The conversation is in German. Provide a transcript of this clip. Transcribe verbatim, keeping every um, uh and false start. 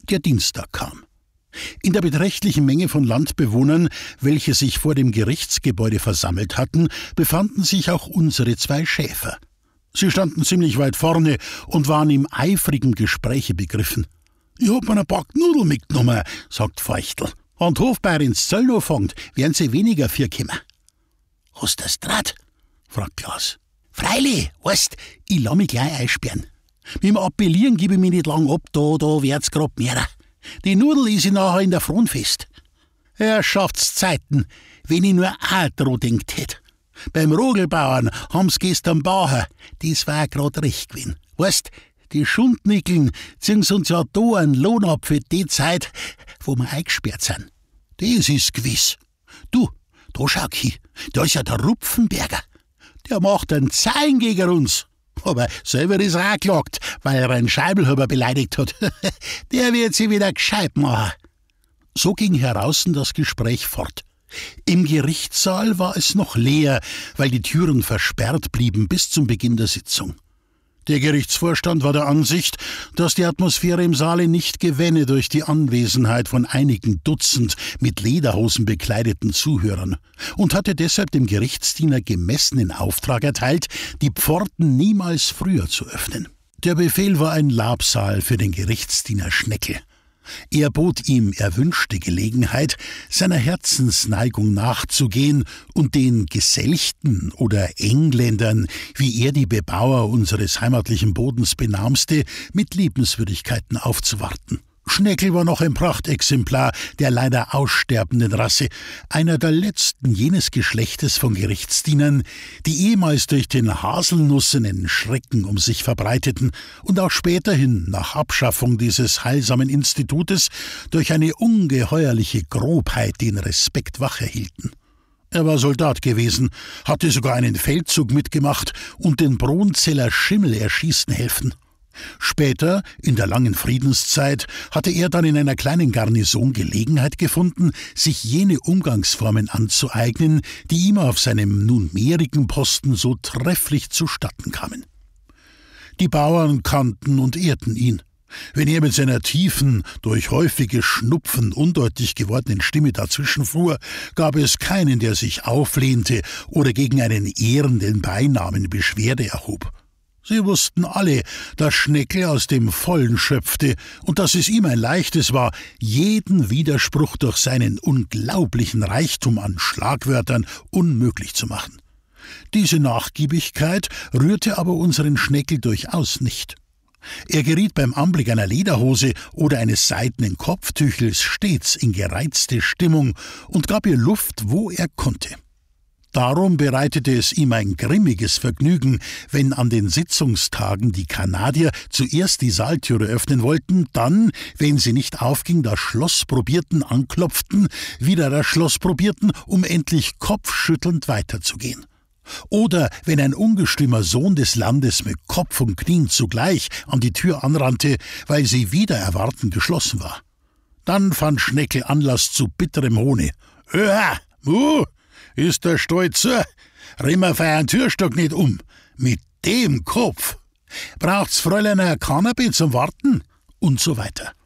Der Dienstag kam. In der beträchtlichen Menge von Landbewohnern, welche sich vor dem Gerichtsgebäude versammelt hatten, befanden sich auch unsere zwei Schäfer. Sie standen ziemlich weit vorne und waren im eifrigen Gespräche begriffen. »Ich hab mir ein Pack Nudeln mitgenommen«, sagt Feuchtl. »Wenn die Hofbäuerin ins Zöll anfängt, werden sie weniger für kommen.« »Hast du's draht?«, fragt Klaus. »Freilich, weißt, ich lass mich gleich einsperren. Mit dem Appellieren gebe ich mich nicht lang ab, da, da wird's grad mehrer. Die Nudel is ich nachher in der Front fest. Herrschaftszeiten, wenn ich nur auch dran denkt hätt. Beim Rogelbauern haben's gestern Bauer, das war grad recht gewesen. Weißt, die Schundnickeln ziehen uns ja da einen Lohn ab für die Zeit, wo wir eingesperrt sind. Das ist gewiss. Du, da schau hin, da ist ja der Rupfenberger. Der macht einen Zeichen gegen uns. Aber selber ist er auch gelagt, weil er einen Scheibelhuber beleidigt hat. Der wird sie wieder gescheit machen. So ging heraußen das Gespräch fort. Im Gerichtssaal war es noch leer, weil die Türen versperrt blieben bis zum Beginn der Sitzung. Der Gerichtsvorstand war der Ansicht, dass die Atmosphäre im Saale nicht gewänne durch die Anwesenheit von einigen Dutzend mit Lederhosen bekleideten Zuhörern und hatte deshalb dem Gerichtsdiener gemessenen Auftrag erteilt, die Pforten niemals früher zu öffnen. Der Befehl war ein Labsal für den Gerichtsdiener Schneckel. Er bot ihm erwünschte Gelegenheit, seiner Herzensneigung nachzugehen und den Geselchten oder Engländern, wie er die Bebauer unseres heimatlichen Bodens benamste, mit Liebenswürdigkeiten aufzuwarten. Schneckel war noch ein Prachtexemplar der leider aussterbenden Rasse, einer der letzten jenes Geschlechtes von Gerichtsdienern, die ehemals durch den haselnussenen Schrecken um sich verbreiteten und auch späterhin nach Abschaffung dieses heilsamen Institutes durch eine ungeheuerliche Grobheit den Respekt wacherhielten. Er war Soldat gewesen, hatte sogar einen Feldzug mitgemacht und den Bronzeller Schimmel erschießen helfen. Später, in der langen Friedenszeit, hatte er dann in einer kleinen Garnison Gelegenheit gefunden, sich jene Umgangsformen anzueignen, die ihm auf seinem nunmehrigen Posten so trefflich zustatten kamen. Die Bauern kannten und ehrten ihn. Wenn er mit seiner tiefen, durch häufiges Schnupfen undeutlich gewordenen Stimme dazwischenfuhr, gab es keinen, der sich auflehnte oder gegen einen ehrenden Beinamen Beschwerde erhob. Sie wussten alle, dass Schneckel aus dem Vollen schöpfte und dass es ihm ein leichtes war, jeden Widerspruch durch seinen unglaublichen Reichtum an Schlagwörtern unmöglich zu machen. Diese Nachgiebigkeit rührte aber unseren Schneckel durchaus nicht. Er geriet beim Anblick einer Lederhose oder eines seidenen Kopftüchels stets in gereizte Stimmung und gab ihr Luft, wo er konnte. Darum bereitete es ihm ein grimmiges Vergnügen, wenn an den Sitzungstagen die Kanadier zuerst die Saaltüre öffnen wollten, dann, wenn sie nicht aufging, das Schloss probierten, anklopften, wieder das Schloss probierten, um endlich kopfschüttelnd weiterzugehen. Oder wenn ein ungestümer Sohn des Landes mit Kopf und Knien zugleich an die Tür anrannte, weil sie wider Erwarten geschlossen war. Dann fand Schneckel Anlass zu bitterem Hohne. »Öha, mu, ist der Stolzer, rimm auf euren Türstock nicht um. Mit dem Kopf. Braucht's Fräulein ein Kanapé zum Warten?« und so weiter.